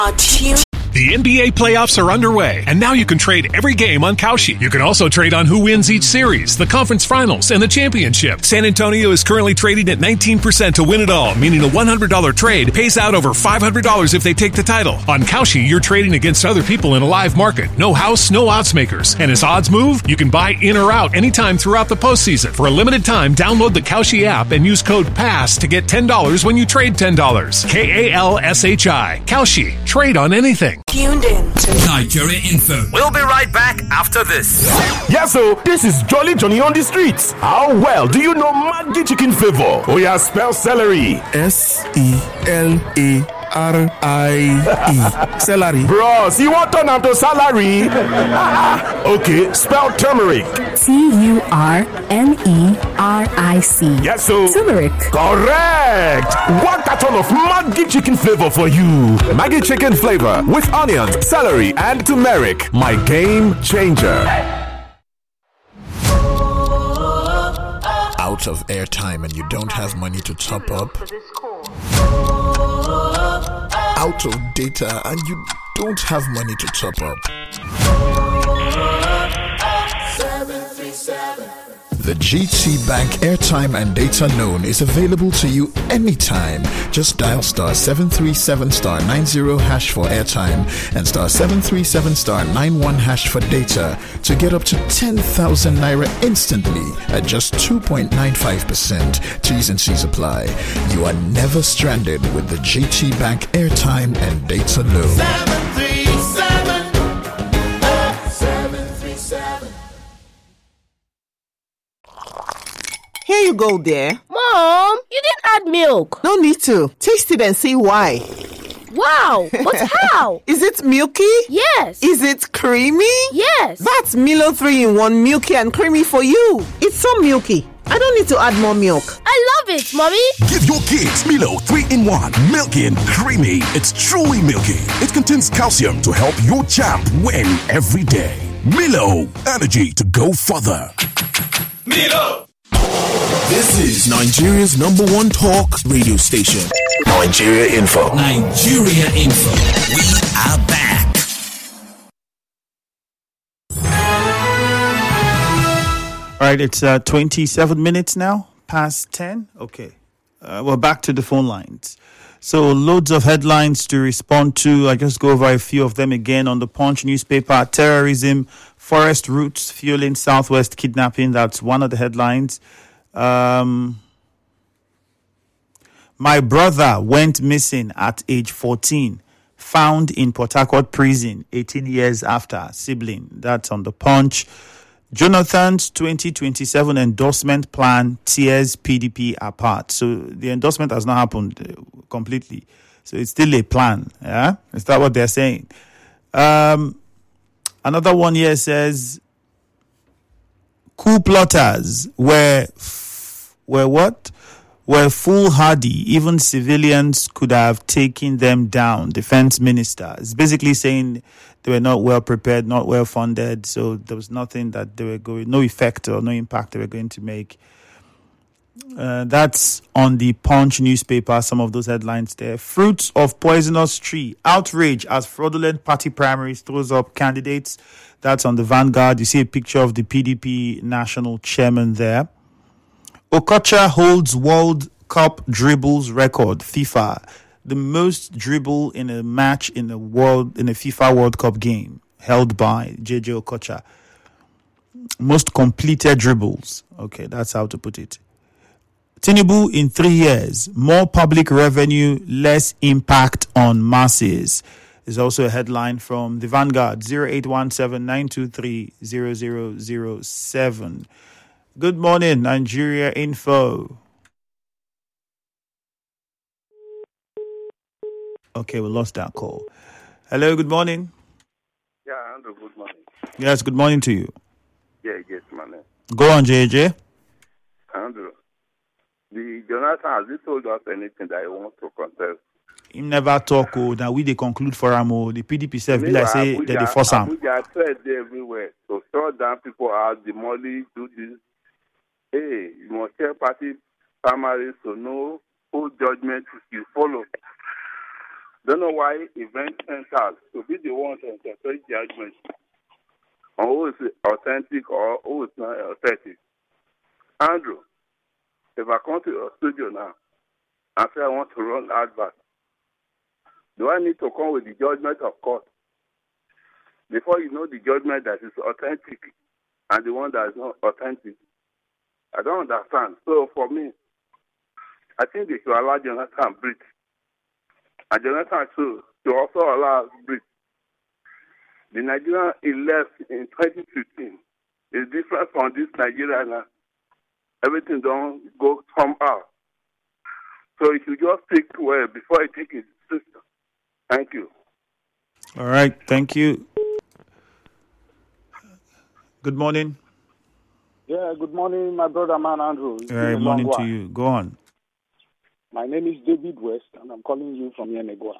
The NBA playoffs are underway, and now you can trade every game on Kalshi. You can also trade on who wins each series, the conference finals, and the championship. San Antonio is currently trading at 19% to win it all, meaning a $100 trade pays out over $500 if they take the title. On Kalshi, you're trading against other people in a live market. No house, no odds makers. And as odds move, you can buy in or out anytime throughout the postseason. For a limited time, download the Kalshi app and use code PASS to get $10 when you trade $10. KALSHI. Kalshi. Trade on anything. Tuned in to Nigeria Info. We'll be right back after this. Yes, so this is Jolly Johnny on the streets. How well do you know Maggi chicken flavor? Oh yeah, spell celery. SELARIE. Celery. Bros, you want turn am to salary? Okay, spell turmeric. TURMERIC. Yes, so Turmeric. correct. One carton of Maggi chicken flavor for you. Maggi chicken flavor with onions, celery, and turmeric. My game changer. Out of airtime and you don't have money to top up. Out of data and you don't have money to top up. The GT Bank airtime and data loan is available to you anytime. Just dial star 737 star 90 hash for airtime and star 737 star 91 hash for data to get up to 10,000 naira instantly at just 2.95%. T's and C's apply. You are never stranded with the GT Bank airtime and data loan. 737. Here you go, dear. Mom, you didn't add milk. No need to. Taste it and see why. Wow, but how? Is it milky? Yes. Is it creamy? Yes. That's Milo 3-in-1 milky and creamy for you. It's so milky. I don't need to add more milk. I love it, Mommy. Give your kids Milo 3-in-1, milky and creamy. It's truly milky. It contains calcium to help your champ win every day. Milo, energy to go further. Milo! This is Nigeria's #1 talk radio station. Nigeria Info. Nigeria Info. We are back. All right, it's 27 minutes now, past 10. Okay, we're back to the phone lines. So loads of headlines to respond to. I just go over a few of them again on the Punch newspaper. Terrorism, forest roots fueling Southwest kidnapping. That's one of the headlines. My brother went missing at age 14, found in Port Harcourt prison 18 years after. Sibling. That's on the Punch. Jonathan's 2027 endorsement plan tears PDP apart. So the endorsement has not happened completely. So it's still a plan. Yeah, is that what they're saying? Another one here says coup plotters were what? Were foolhardy. Even civilians could have taken them down. Defense minister is basically saying they were not well prepared, not well funded, so there was nothing that they were going, no effect or no impact they were going to make. That's on the Punch newspaper, some of those headlines there. Fruits of poisonous tree. Outrage as fraudulent party primaries throws up candidates. That's on the Vanguard. You see a picture of the PDP national chairman there. Okocha holds World Cup dribbles record, FIFA. The most dribble in a match in a FIFA World Cup game held by JJ Okocha. Most completed dribbles. Okay, that's how to put it. Tinubu in 3 years, more public revenue, less impact on masses. Is also a headline from the Vanguard, 0817-923-0007. Good morning, Nigeria Info. Okay, we lost that call. Hello, good morning. Yeah, Andrew, good morning. Yes, good morning to you. Yeah, yes, man. Go on, JJ. Andrew, the Jonathan, has he told us anything that he wants to contest? He never talk. Now we they conclude for him. The PDP self, like say that they force him. We are said everywhere. So throw down people out, demolish, do this. Hey, you must tell party primaries to know who judgment you follow. Don't know why event centers to be the one to interpret judgment on who is authentic or who is not authentic. Andrew, if I come to your studio now and say I want to run advert, do I need to come with the judgment of court before you know the judgment that is authentic and the one that is not authentic? I don't understand. So for me, I think they should allow Jonathan breathe. And Jonathan should also allow us breathe. The Nigeria he left in 2015 is different from this Nigeria now. Everything don't go somehow. So he should just think well before he take his decision. Thank you. All right. Thank you. Good morning. Yeah, good morning, my brother, man, Andrew. Very morning to you. Go on. My name is David West, and I'm calling you from Yenegua.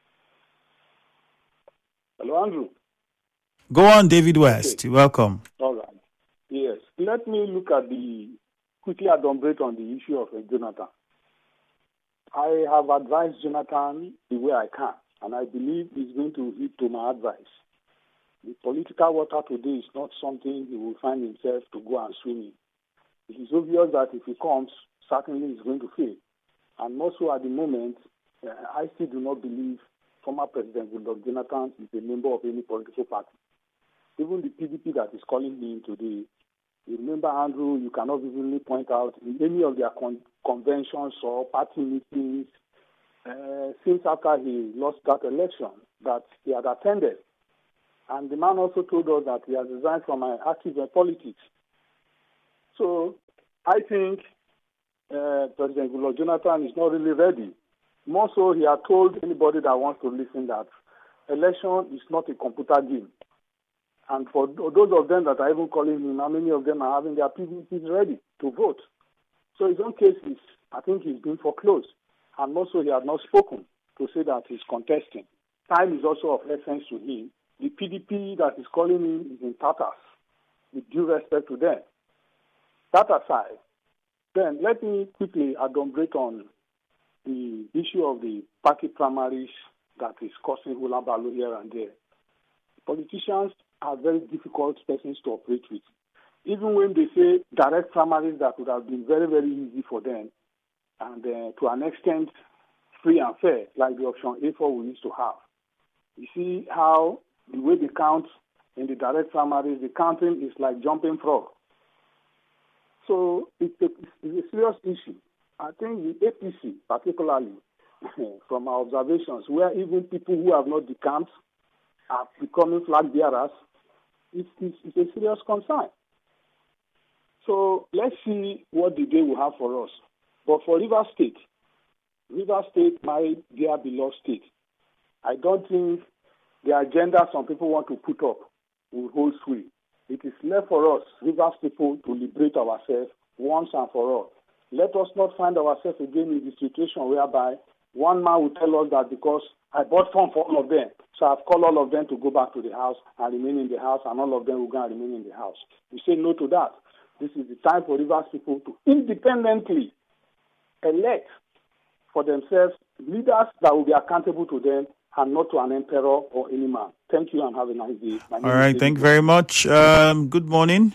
Hello, Andrew. Go on, David West. Okay. Welcome. All right. Yes. Let me look at quickly adumbrate on the issue of Jonathan. I have advised Jonathan the way I can, and I believe he's going to heed to my advice. The political water today is not something he will find himself to go and swim in. It is obvious that if he comes, certainly he's going to fail. And also at the moment, I still do not believe former President Goodluck Jonathan is a member of any political party. Even the PDP that is calling him today, you remember, Andrew, you cannot easily point out in any of their conventions or party meetings since after he lost that election that he had attended. And the man also told us that he has resigned from active politics. So I think President Goodluck Jonathan is not really ready. More so, he has told anybody that wants to listen that election is not a computer game. And for those of them that are even calling him, how many of them are having their PVCs ready to vote? So his own case is, I think he's been foreclosed. And also, he has not spoken to say that he's contesting. Time is also of essence to him. The PDP that is calling him is in tatters, with due respect to them. That aside, then let me quickly adumbrate on the issue of the party primaries that is causing hula baloo here and there. Politicians are very difficult persons to operate with. Even when they say direct primaries that would have been very, very easy for them, and to an extent free and fair, like the option A4 we used to have. You see how the way they count in the direct primaries, the counting is like jumping frog. So it's a serious issue. I think the APC, particularly from our observations, where even people who have not decamped are becoming flag bearers, it's a serious concern. So let's see what the day will have for us. But for Rivers State my dear beloved state, I don't think the agenda some people want to put up will hold sway. It is left for us, Rivers people, to liberate ourselves once and for all. Let us not find ourselves again in the situation whereby one man will tell us that because I bought form for all of them, so I've called all of them to go back to the house and remain in the house, and all of them will go and remain in the house. We say no to that. This is the time for Rivers people to independently elect for themselves leaders that will be accountable to them and not to an emperor or any man. Thank you and have a nice day. All right, thank you very much. Good morning.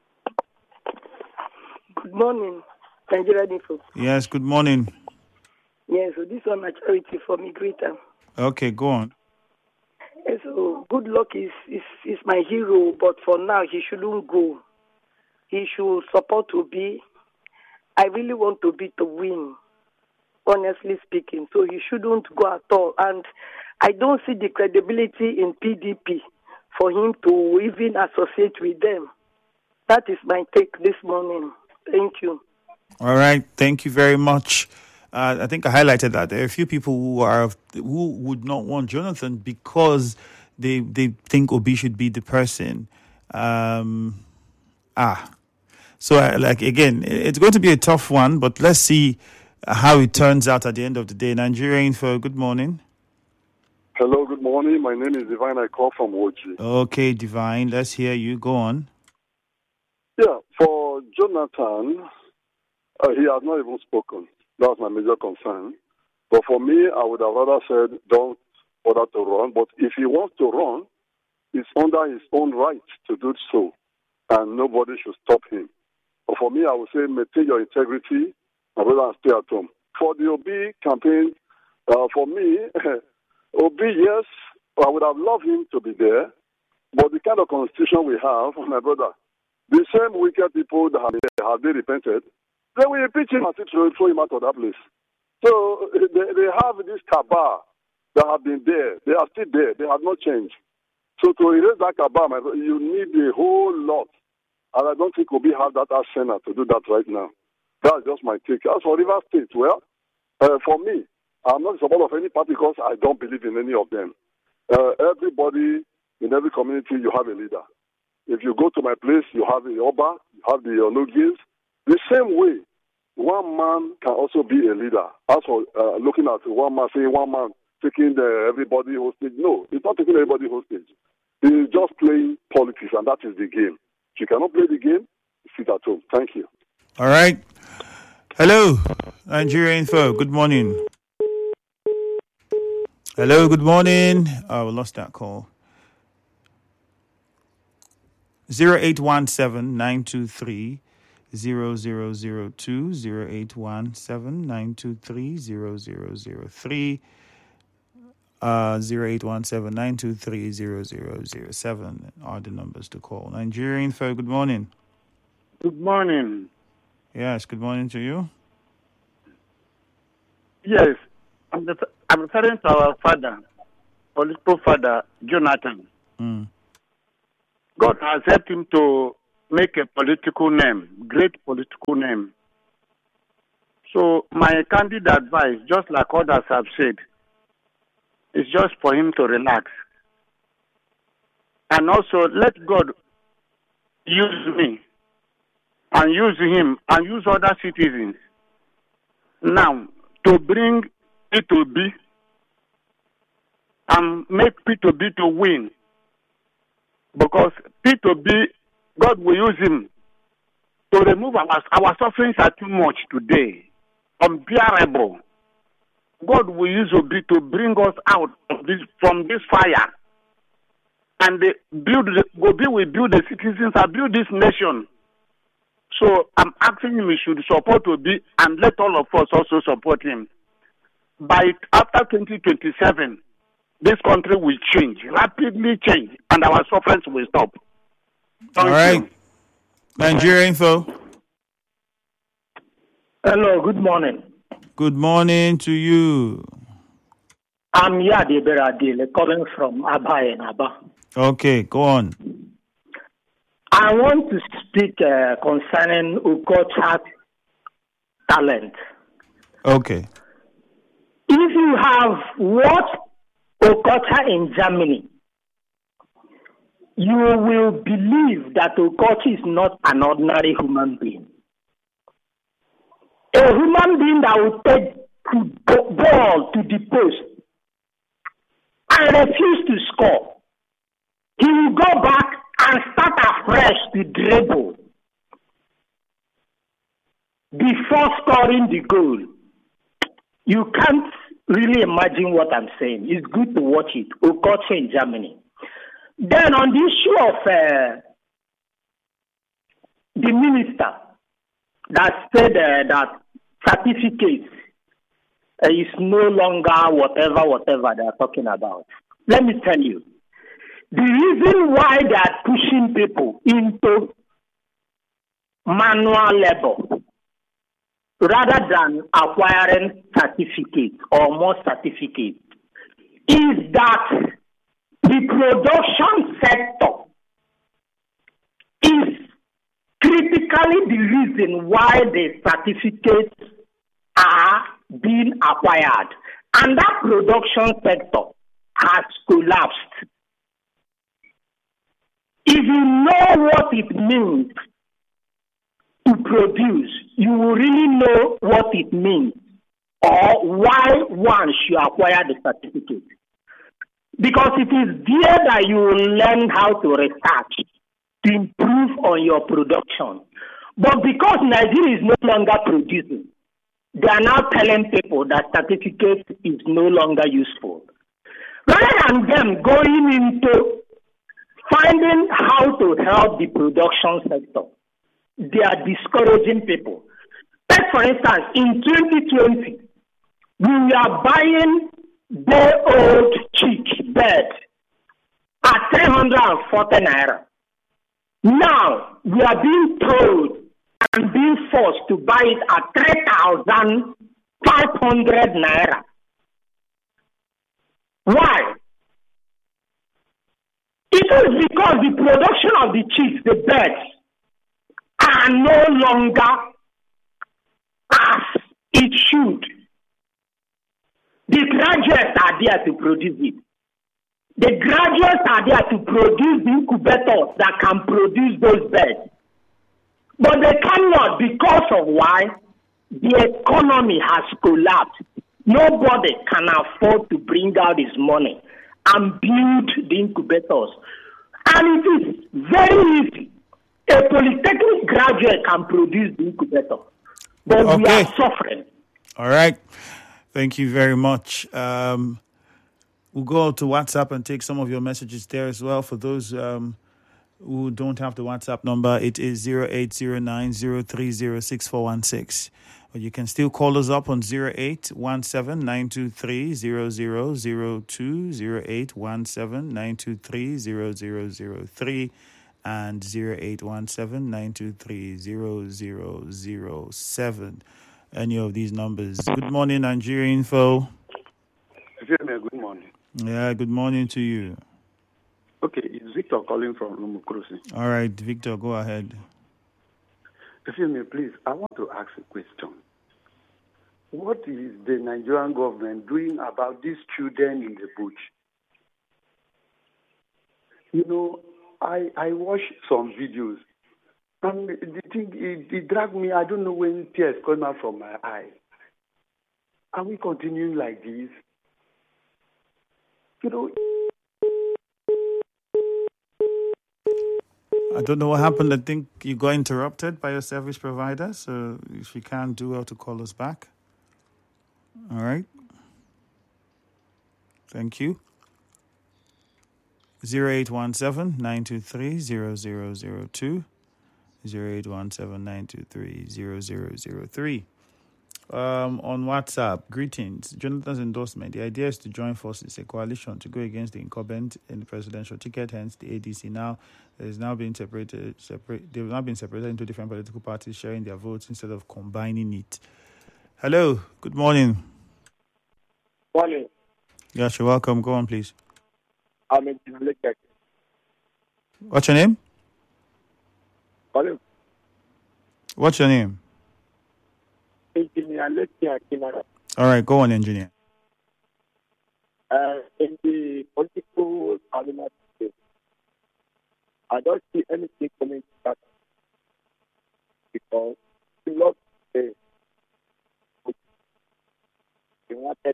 Good morning, Nigeria Info. Yes, good morning. Yes, so this one Maturity for me, greater. Okay, go on. So Goodluck is my hero, but for now he shouldn't go. He should support Obi. I really want Obi to win, honestly speaking. So he shouldn't go at all. And I don't see the credibility in PDP for him to even associate with them. That is my take this morning. Thank you. All right. Thank you very much. I think I highlighted that there are a few people who would not want Jonathan because they think Obi should be the person. So again, it's going to be a tough one, but let's see how it turns out at the end of the day. Nigeria Info, good morning. Hello, good morning. My name is Divine. I call from Oji. Okay, Divine, let's hear you. Go on. Yeah, for Jonathan, he has not even spoken. That was my major concern. But for me, I would have rather said, don't bother to run. But if he wants to run, it's under his own right to do so, and nobody should stop him. But for me, I would say, maintain your integrity, my brother, and stay at home. For the Obi campaign, for me, Obi, yes, I would have loved him to be there, but the kind of constitution we have, my brother, the same wicked people that have they repented, they will impeach him and throw him out of that place. So they have this cabal that have been there. They are still there. They have not changed. So to erase that cabal, my brother, you need a whole lot. And I don't think Obi has that arsenal to do that right now. That's just my take. As for Rivers State, well, for me, I'm not in support of any party because I don't believe in any of them. Everybody, in every community, you have a leader. If you go to my place, you have the Oba, you have the Onugis. The same way, one man can also be a leader. As for looking at one man, saying one man taking everybody hostage, no, he's not taking everybody hostage. He's just playing politics, and that is the game. If you cannot play the game, sit at home. Thank you. All right. Hello, Nigeria Info. Good morning. Hello, good morning. Oh, we lost that call. 0817-923-0002, 0817-923-0003, 0817-923-0007 are the numbers to call. Nigeria Info, good morning. Good morning. Yes, good morning to you. Yes, I'm referring to our father, political father, Jonathan. God has helped him to make a political name, great political name. So my candid advice, just like others have said, is just for him to relax. And also let God use me and use him and use other citizens now to bring P2B and make P2B to win. Because P2B, God will use him to remove our sufferings are too much today, unbearable. God will use Obi to bring us out of from this fire. And Obi will build the citizens and build this nation. So I'm asking him he should support Obi and let all of us also support him. After 2027, this country will change, rapidly change, and our sufferings will stop. All right. Nigeria Info. Hello, good morning. Good morning to you. I'm Yadi Beradile, calling from Aba in Aba. Okay, go on. I want to speak concerning Okocha's talent. Okay. If you have watched Okocha in Germany, you will believe that Okocha is not an ordinary human being. A human being that will take the ball to the post and refuse to score. He will go back and start afresh to dribble before scoring the goal. You can't really imagine what I'm saying. It's good to watch it. Okocha in Germany. Then on the issue of the minister that said that certificates is no longer whatever they are talking about. Let me tell you. The reason why they are pushing people into manual labor rather than acquiring certificates or more certificates is that the production sector is critically the reason why the certificates are being acquired. And that production sector has collapsed. If you know what it means to produce, you will really know what it means or why one should acquire the certificate. Because it is there that you will learn how to research, to improve on your production. But because Nigeria is no longer producing, they are now telling people that certificate is no longer useful. Rather than them going into finding how to help the production sector, they are discouraging people. Take, for instance, in 2020, we are buying day-old chick bed at 340 naira. Now, we are being told and being forced to buy it at 3,500 naira. Why? It is because the production of the chicks, the beds, are no longer as it should. The graduates are there to produce it. The graduates are there to produce the incubators that can produce those beds. But they cannot because of why? The economy has collapsed. Nobody can afford to bring out his money and build the incubators. And it is very easy. A polytechnic graduate can produce the incubator. But we are suffering. All right. Thank you very much. We'll go to WhatsApp and take some of your messages there as well. For those who don't have the WhatsApp number, it is 0809-030-6416. But you can still call us up on 0817-923-0002, 0817-923-0003, and 0817-923-0007. Any of these numbers. Good morning, Nigeria Info. Good morning. Yeah, good morning to you. Okay, it's Victor calling from Lumukrusi. All right, Victor, go ahead. Please, I want to ask a question. What is the Nigerian government doing about these children in the bush? You know, I watched some videos, and the thing, it dragged me. I don't know when tears come out from my eyes. Are we continuing like this? You know, I don't know what happened. I think you got interrupted by your service provider. So if you can't do well to call us back. All right. Thank you. 0817-923-0002. 0817-923-0003. On WhatsApp, greetings. Jonathan's endorsement. The idea is to join forces, a coalition to go against the incumbent in the presidential ticket, hence the ADC. Now, they've now been separated into different political parties, sharing their votes instead of combining it. Hello, good morning. Morning. Yes, you're welcome. Go on, please. I'm in Lekek. What's your name? Hello. What's your name? Engineer Lekek. All right, go on, engineer. In the political arena today, I don't see anything coming back because we lost the wanted.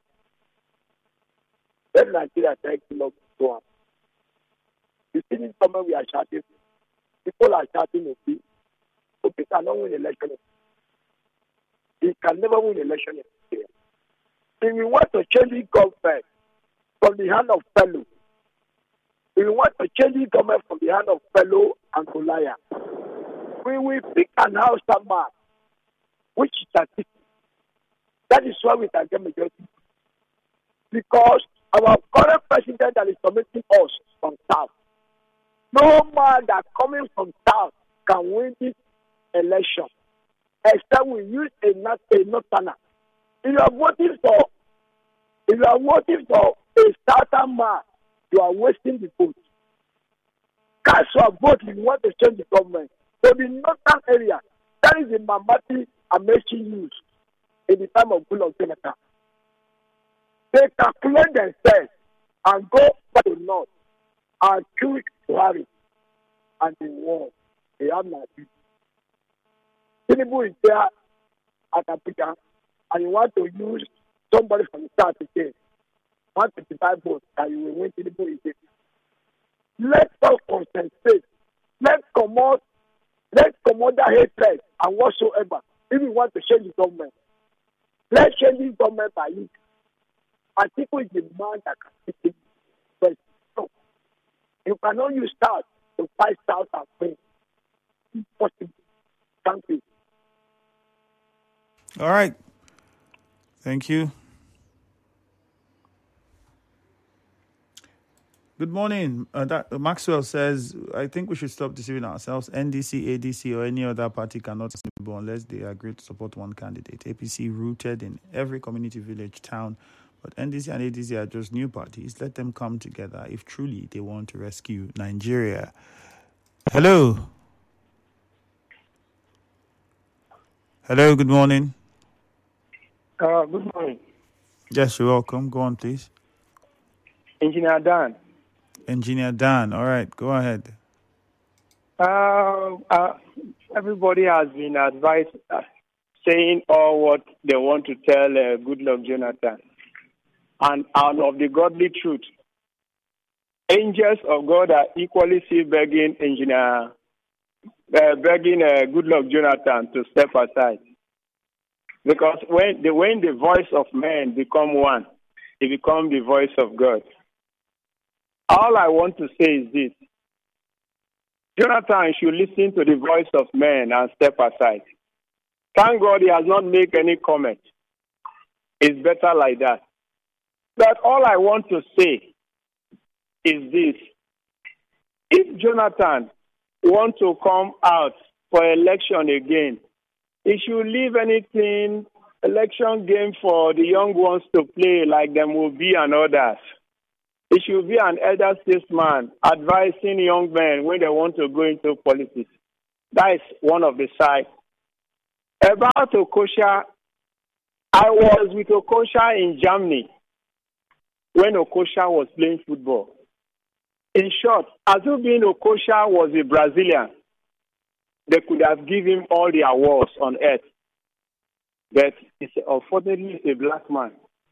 When Nigeria tried to lock to us, you see this comment we are shouting. People are shouting, okay, cannot win election. He can never win election. If we want to change the government from the hand of fellow, if we want to change the government from the hand of fellow and Goliath, we will pick an house man, which is statistic. That is why we can get majority. Because our current president that is committing us from South, no man that coming from South can win this election, except we use a northerner. If you are voting for a southern man, you are wasting the vote. Cast your vote if you want to change the government. So the northern area, that is the Mambati Amechi used in the time of Goodluck Jonathan. They calculate themselves and go back to north and choose Buhari and the war. They have nothing. Tinubu is there at Abuja, and you want to use somebody from the south again. 155 votes that you will win Tinubu again. Let's not concentrate. Let's come out that hatred and whatsoever if we want to change the government. Let's change this government by it. Atiku is the man that can fix it. But no, you cannot use stars to fight stars and win. Impossible. Thank you. All right. Thank you. Good morning. Maxwell says, I think we should stop deceiving ourselves. NDC, ADC, or any other party cannot sustainable unless they agree to support one candidate. APC rooted in every community, village, town. But NDC and ADC are just new parties. Let them come together if truly they want to rescue Nigeria. Hello. Hello, good morning. Good morning. Yes, you're welcome. Go on, please. Engineer Dan. Engineer Dan. All right, go ahead. Everybody has been advised saying all what they want to tell Goodluck Jonathan. And out of the godly truth, angels of God are equally still begging Goodluck Jonathan to step aside. Because when the voice of man become one, it becomes the voice of God. All I want to say is this. Jonathan should listen to the voice of man and step aside. Thank God he has not made any comment. It's better like that. But all I want to say is this. If Jonathan wants to come out for election again, he should leave anything election game for the young ones to play like them will be and others. He should be an elder statesman advising young men when they want to go into politics. That is one of the sides. About Okocha, I was with Okocha in Germany when Okocha was playing football. In short, assuming Okocha was a Brazilian, they could have given him all the awards on earth. But unfortunately, he's a black man.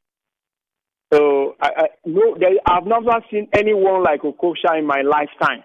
So I've never seen anyone like Okocha in my lifetime.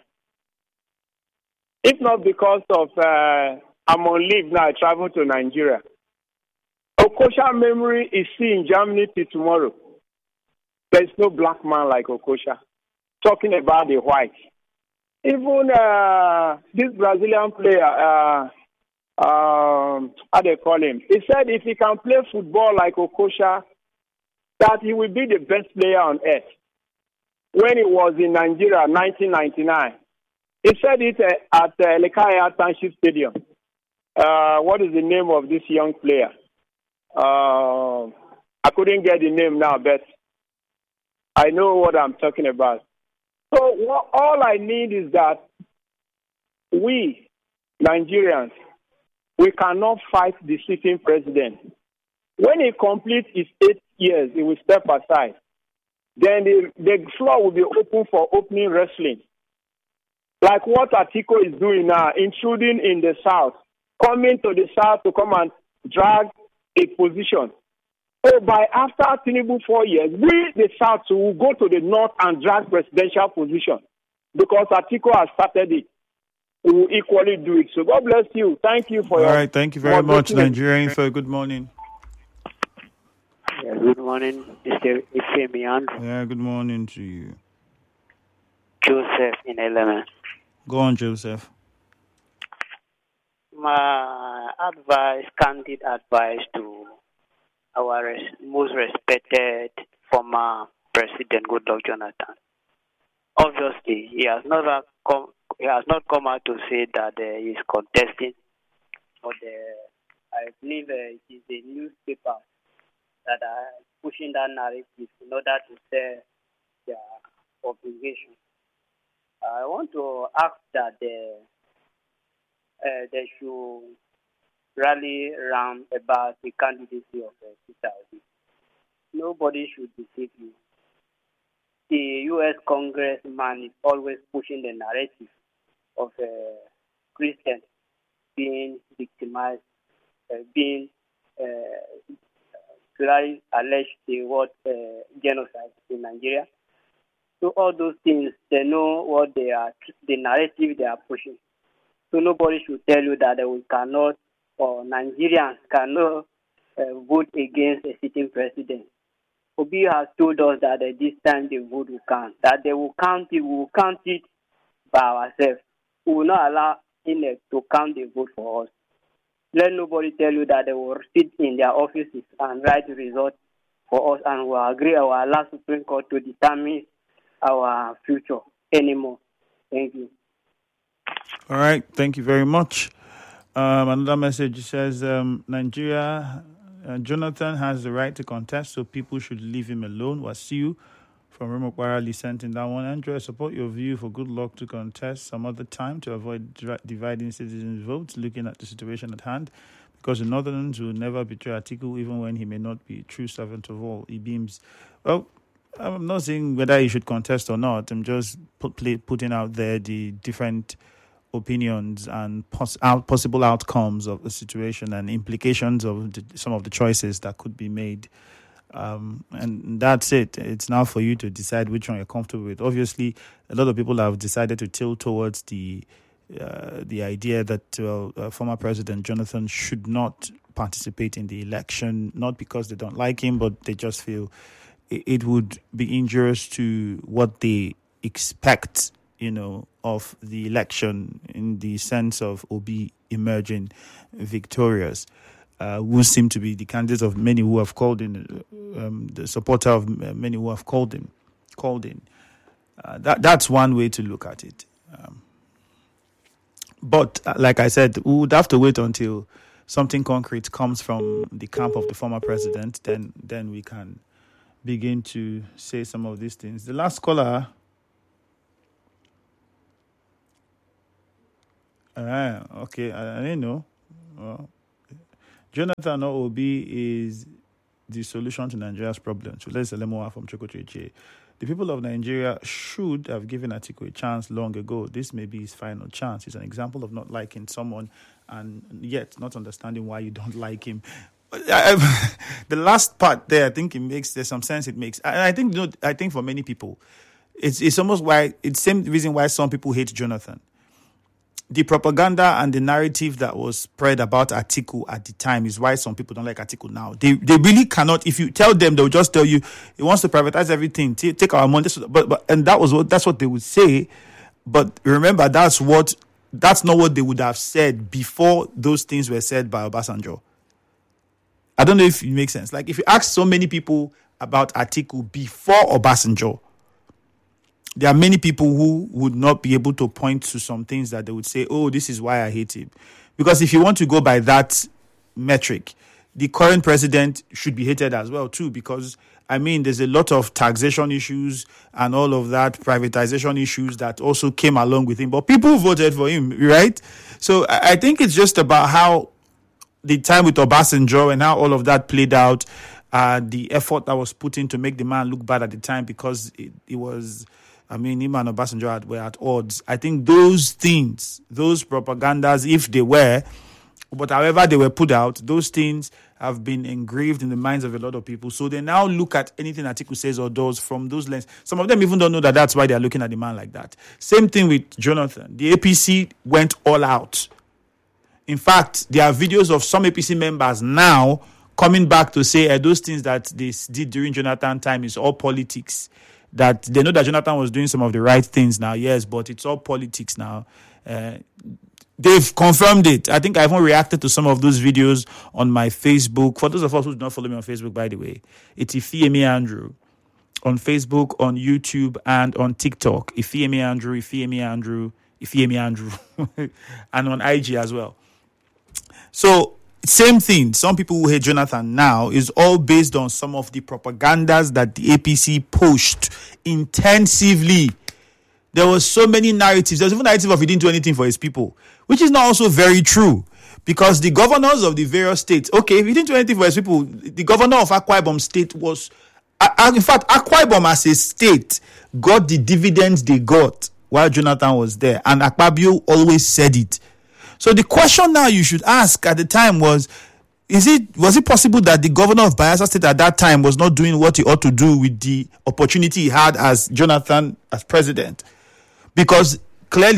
If not because of I'm on leave now, I travel to Nigeria. Okocha memory is still in Germany till tomorrow. There's no black man like Okocha. Talking about the white. Even this Brazilian player, how they call him, he said if he can play football like Okocha, that he will be the best player on earth. When he was in Nigeria, 1999, he said it at Lekaya Township Stadium. What is the name of this young player? I couldn't get the name now, but I know what I'm talking about. So all I need is that we, Nigerians, we cannot fight the sitting president. When he completes his 8 years, he will step aside. Then the floor will be open for opening wrestling. Like what Atiku is doing now, intruding in the South, coming to the South to come and drag a position. So by after Tinubu 4 years, we, the South, will go to the North and drag presidential position because Atiku has started it. We will equally do it. So God bless you. Thank you for All right, thank you very much, Nigeria Info. Good morning. Yeah, good morning, Mr. Ifemi Andrew. Yeah, good morning to you. Joseph in Element. Go on, Joseph. My candid advice to our most respected former President Goodluck Jonathan. Obviously, he has not come out to say that he is contesting, but I believe it is the newspaper that are pushing that narrative in order to sell their obligation. I want to ask that they should rally around about the candidacy of Peter Obi. Nobody should deceive you. The U.S. congressman is always pushing the narrative of Christians being victimized, being clearly alleged the word genocide in Nigeria. So all those things, they know what they are, the narrative they are pushing. So nobody should tell you that we cannot, or Nigerians cannot vote against a sitting president. Obi has told us that this time the vote will count, that they will count it, we will count it by ourselves. We will not allow INEC to count the vote for us. Let nobody tell you that they will sit in their offices and write the result for us and will agree or allow Supreme Court to determine our future anymore. Thank you. All right. Thank you very much. Another message says, Nigeria, Jonathan has the right to contest, so people should leave him alone. Wasiu from Remokwara sent in that one. Andrew, I support your view for good luck to contest some other time to avoid dividing citizens' votes, looking at the situation at hand, because the Northerners will never betray Atiku, even when he may not be a true servant of all. He beams. Well, I'm not saying whether he should contest or not. I'm just putting out there the different opinions and possible outcomes of the situation and implications of some of the choices that could be made. And that's it. It's now for you to decide which one you're comfortable with. Obviously, a lot of people have decided to tilt towards the idea that former President Jonathan should not participate in the election, not because they don't like him, but they just feel it would be injurious to what they expect, of the election, in the sense of Obi emerging victorious. Who seem to be the candidates of many who have called in, the supporter of many who have called in. That's one way to look at it. But like I said, we would have to wait until something concrete comes from the camp of the former president. Then we can begin to say some of these things. The last caller. Okay, I didn't know. Well, Jonathan Obi is the solution to Nigeria's problems. So let's Lemoa from Chokocheche. The people of Nigeria should have given Atiku a chance long ago. This may be his final chance. He's an example of not liking someone and yet not understanding why you don't like him. The last part there, I think there's some sense it makes. I think for many people, it's almost why it's the same reason why some people hate Jonathan. The propaganda and the narrative that was spread about Atiku at the time is why some people don't like Atiku now. They really cannot. If you tell them, they'll just tell you he wants to privatize everything, take our money. And that's what they would say. But remember, that's not what they would have said before those things were said by Obasanjo. I don't know if it makes sense. Like if you ask so many people about Atiku before Obasanjo, there are many people who would not be able to point to some things that they would say, oh, this is why I hate him. Because if you want to go by that metric, the current president should be hated as well, too. Because, there's a lot of taxation issues and all of that, privatization issues that also came along with him. But people voted for him, right? So I think it's just about how the time with Obasanjo and how all of that played out, the effort that was put in to make the man look bad at the time because it was... him and Obasanjo were at odds. I think those things, those propagandas, if they were, but however they were put out, those things have been engraved in the minds of a lot of people. So they now look at anything Atiku says or does from those lenses. Some of them even don't know that that's why they're looking at the man like that. Same thing with Jonathan. The APC went all out. In fact, there are videos of some APC members now coming back to say those things that they did during Jonathan time is all politics. That they know that Jonathan was doing some of the right things now, yes, but it's all politics now. They've confirmed it. I think I even reacted to some of those videos on my Facebook. For those of us who do not follow me on Facebook, by the way, it's Ifeami Andrew on Facebook, on YouTube, and on TikTok. Ifeami Andrew, and on IG as well. So, same thing. Some people who hate Jonathan now is all based on some of the propagandas that the APC pushed intensively. There was so many narratives. There's even a narrative of he didn't do anything for his people, which is not also very true. Because the governors of the various states, okay, if he didn't do anything for his people, the governor of Akwa Ibom state was... in fact, Akwa Ibom as a state got the dividends they got while Jonathan was there. And Akpabio always said it. So the question now you should ask at the time was it possible that the governor of Bayelsa State at that time was not doing what he ought to do with the opportunity he had as Jonathan as president? Because clearly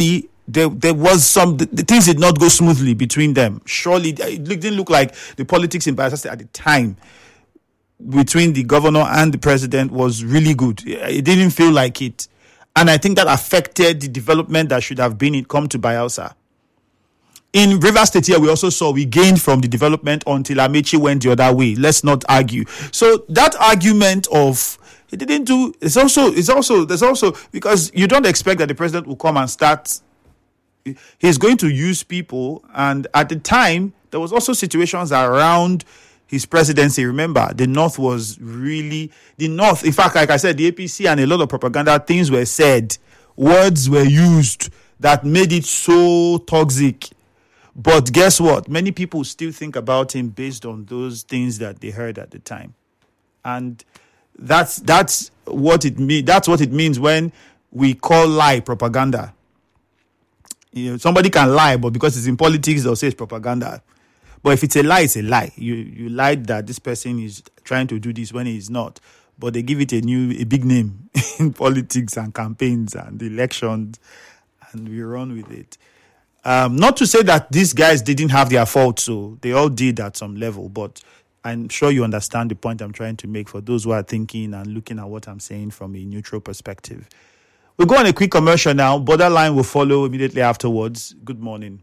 there was the things did not go smoothly between them. Surely it didn't look like the politics in Bayelsa State at the time between the governor and the president was really good. It didn't feel like it. And I think that affected the development that should have been come to Bayelsa. In Rivers State here, we also saw we gained from the development until Amechi went the other way. Let's not argue. So that argument of he didn't do, there's also because you don't expect that the president will come and start. He's going to use people, and at the time there was also situations around his presidency. Remember, the North was really the North. In fact, like I said, the APC and a lot of propaganda things were said, words were used that made it so toxic. But guess what? Many people still think about him based on those things that they heard at the time, and that's what it means. That's what it means when we call lie propaganda. You know, somebody can lie, but because it's in politics, they'll say it's propaganda. But if it's a lie, it's a lie. You lied that this person is trying to do this when he's not. But they give it a big name in politics and campaigns and elections, and we run with it. Not to say that these guys didn't have their fault, so they all did at some level, but I'm sure you understand the point I'm trying to make for those who are thinking and looking at what I'm saying from a neutral perspective. We'll go on a quick commercial now. Borderline will follow immediately afterwards. Good morning.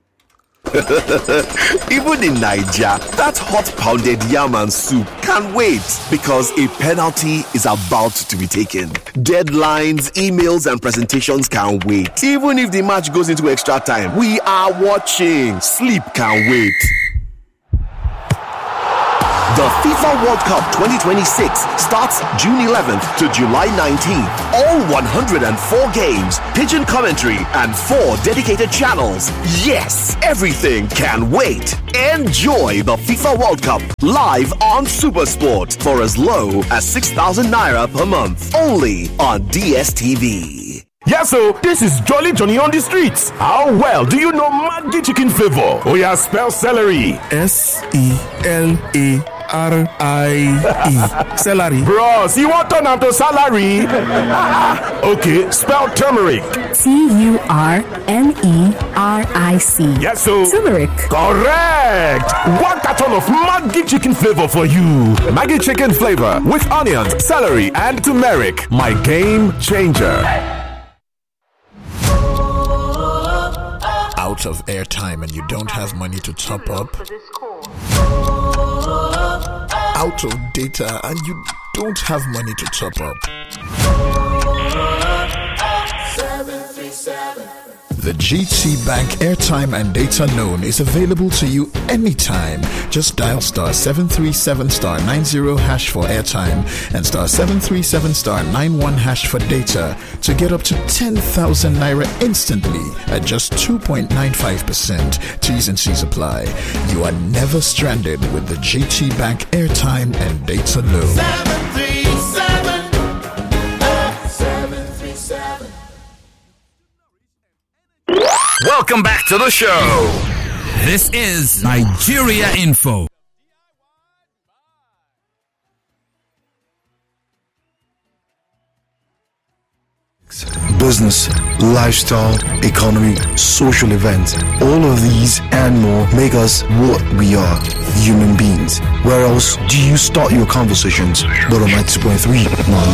Even in Nigeria, that hot pounded yam and soup can't wait because a penalty is about to be taken. Deadlines, emails, and presentations can't wait. Even if the match goes into extra time, we are watching. Sleep can't wait. The FIFA World Cup 2026 starts June 11th to July 19th. All 104 games, pigeon commentary, and 4 dedicated channels. Yes, everything can wait. Enjoy the FIFA World Cup live on SuperSport for as low as 6,000 naira per month. Only on DSTV. Yeah, so this is Jolly Johnny on the streets. How well do you know Maggi chicken flavor? Oh yeah, spell celery. SELARIE. Celery. Bros, you want turn to salary? Okay, spell turmeric. TURMERIC. Yes, so turmeric. Correct. 1 carton of Maggi chicken flavor for you. Maggi chicken flavor with onions, celery, and turmeric. My game changer. Out of airtime and you don't have money to top up? Out of data and you don't have money to top up? The GT Bank airtime and data loan is available to you anytime. Just dial star 737 star 90 hash for airtime and star 737 star 91 hash for data to get up to 10,000 naira instantly at just 2.95%. T's and C's apply. You are never stranded with the GT Bank airtime and data loan. 737. Welcome back to the show. This is Nigeria Info. Business, lifestyle, economy, social events, all of these and more make us what we are, human beings. Where else do you start your conversations but on my 2.3?